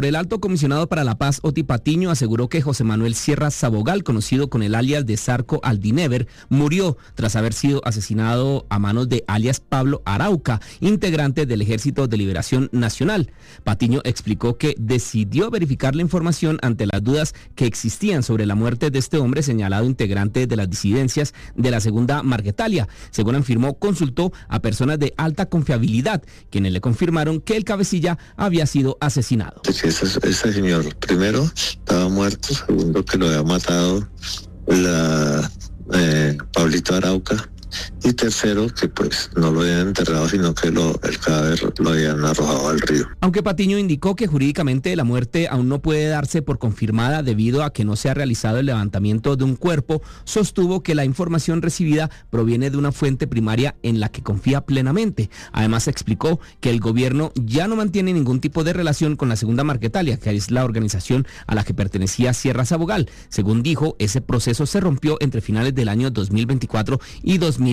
Héctor, el alto comisionado para la paz, Oti Patiño, aseguró que José Manuel Sierra Sabogal, conocido con el alias de Zarco Aldinever, murió tras haber sido asesinado a manos de alias Pablo Arauca, integrante del Ejército de Liberación Nacional. Patiño explicó que decidió verificar la información ante las dudas que existían sobre la muerte de este hombre señalado integrante de las disidencias de la Segunda Marquetalia. Según afirmó, consultó a personas de alta confiabilidad, quienes le confirmaron que el cabecilla había sido asesinado. Ese señor, primero, estaba muerto, segundo, que lo había matado Pablito Arauca, y tercero, que pues no lo habían enterrado, sino que el cadáver lo habían arrojado al río. Aunque Patiño indicó que jurídicamente la muerte aún no puede darse por confirmada debido a que no se ha realizado el levantamiento de un cuerpo, sostuvo que la información recibida proviene de una fuente primaria en la que confía plenamente. Además explicó que el gobierno ya no mantiene ningún tipo de relación con la Segunda Marquetalia, que es la organización a la que pertenecía Sierra Sabogal. Según dijo, ese proceso se rompió entre finales del año 2024 y 2025.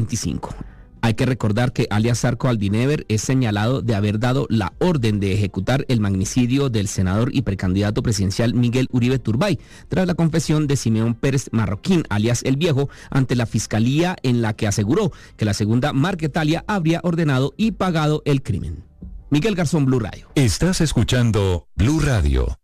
Hay que recordar que alias Zarco Aldinever es señalado de haber dado la orden de ejecutar el magnicidio del senador y precandidato presidencial Miguel Uribe Turbay, tras la confesión de Simeón Pérez Marroquín, alias El Viejo, ante la fiscalía, en la que aseguró que la Segunda Marquetalia habría ordenado y pagado el crimen. Miguel Garzón, Blue Radio. Estás escuchando Blue Radio.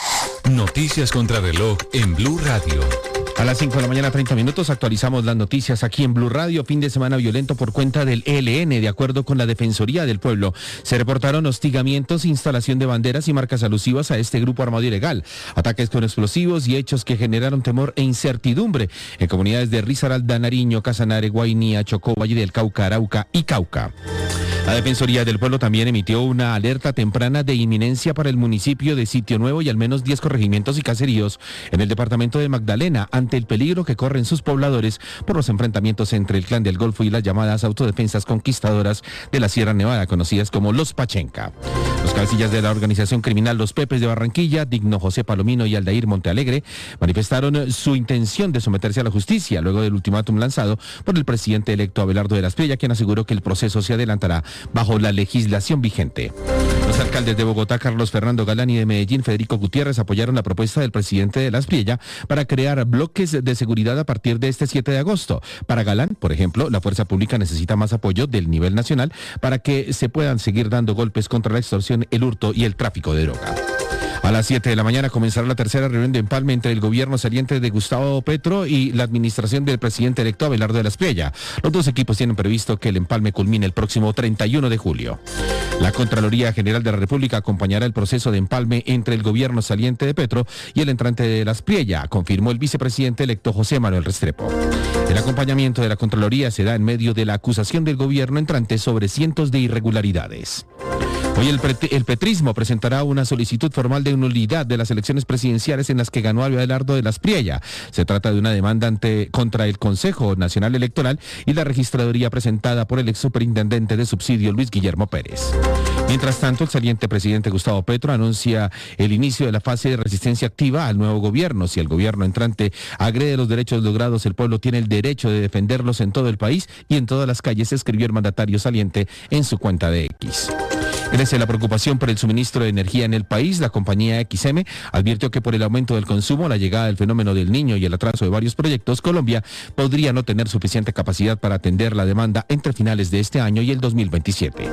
Noticias contra reloj en Blue Radio. A las 5 de la mañana, 30 minutos, actualizamos las noticias aquí en Blue Radio. Fin de semana violento por cuenta del ELN. De acuerdo con la Defensoría del Pueblo, se reportaron hostigamientos, instalación de banderas y marcas alusivas a este grupo armado ilegal, ataques con explosivos y hechos que generaron temor e incertidumbre en comunidades de Risaralda, Nariño, Casanare, Guainía, Chocó, Valle del Cauca, Arauca y Cauca. La Defensoría del Pueblo también emitió una alerta temprana de inminencia para el municipio de Sitio Nuevo y al menos 10 corregimientos y caseríos en el departamento de Magdalena ante el peligro que corren sus pobladores por los enfrentamientos entre el Clan del Golfo y las llamadas autodefensas conquistadoras de la Sierra Nevada, conocidas como los Pachenca. Los cabecillas de la organización criminal Los Pepes de Barranquilla, Digno José Palomino y Aldair Montealegre, manifestaron su intención de someterse a la justicia luego del ultimátum lanzado por el presidente electo Abelardo de la Espriella, quien aseguró que el proceso se adelantará bajo la legislación vigente. Los alcaldes de Bogotá, Carlos Fernando Galán, y de Medellín, Federico Gutiérrez, apoyaron la propuesta del presidente de la Espriella para crear bloques de seguridad a partir de este 7 de agosto. Para Galán, por ejemplo, la fuerza pública necesita más apoyo del nivel nacional para que se puedan seguir dando golpes contra la extorsión, el hurto y el tráfico de droga. A las 7 de la mañana comenzará la tercera reunión de empalme entre el gobierno saliente de Gustavo Petro y la administración del presidente electo Abelardo de la Espriella. Los dos equipos tienen previsto que el empalme culmine el próximo 31 de julio. La Contraloría General de la República acompañará el proceso de empalme entre el gobierno saliente de Petro y el entrante de la Espriella, confirmó el vicepresidente electo José Manuel Restrepo. El acompañamiento de la Contraloría se da en medio de la acusación del gobierno entrante sobre cientos de irregularidades. Hoy el petrismo presentará una solicitud formal de nulidad de las elecciones presidenciales en las que ganó Abelardo de la Espriella. Se trata de una demanda contra el Consejo Nacional Electoral y la registraduría presentada por el ex superintendente de subsidio Luis Guillermo Pérez. Mientras tanto, el saliente presidente Gustavo Petro anuncia el inicio de la fase de resistencia activa al nuevo gobierno. Si el gobierno entrante agrede los derechos logrados, el pueblo tiene el derecho de defenderlos en todo el país y en todas las calles, escribió el mandatario saliente en su cuenta de X. Crece la preocupación por el suministro de energía en el país. La compañía XM advirtió que por el aumento del consumo, la llegada del fenómeno del Niño y el atraso de varios proyectos, Colombia podría no tener suficiente capacidad para atender la demanda entre finales de este año y el 2027.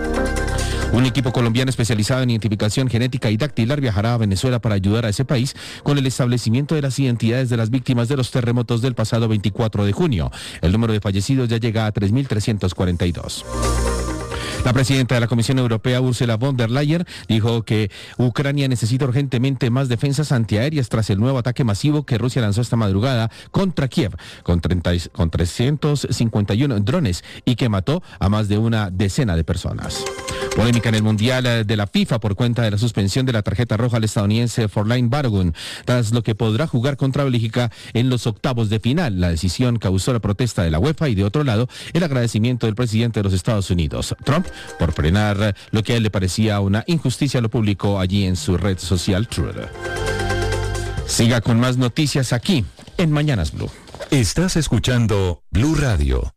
Un equipo colombiano especializado en identificación genética y dactilar viajará a Venezuela para ayudar a ese país con el establecimiento de las identidades de las víctimas de los terremotos del pasado 24 de junio. El número de fallecidos ya llega a 3.342. La presidenta de la Comisión Europea, Ursula von der Leyen, dijo que Ucrania necesita urgentemente más defensas antiaéreas tras el nuevo ataque masivo que Rusia lanzó esta madrugada contra Kiev, con 351 drones y que mató a más de una decena de personas. Polémica en el Mundial de la FIFA por cuenta de la suspensión de la tarjeta roja al estadounidense Forlán Balogun, tras lo que podrá jugar contra Bélgica en los octavos de final. La decisión causó la protesta de la UEFA y, de otro lado, el agradecimiento del presidente de los Estados Unidos, Trump, por frenar lo que a él le parecía una injusticia. Lo publicó allí en su red social Truth. Siga con más noticias aquí en Mañanas Blue. Estás escuchando Blue Radio.